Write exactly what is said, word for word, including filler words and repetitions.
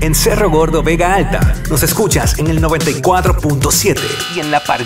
en Cerro Gordo, Vega Alta. Nos escuchas en el noventa y cuatro punto siete y en la par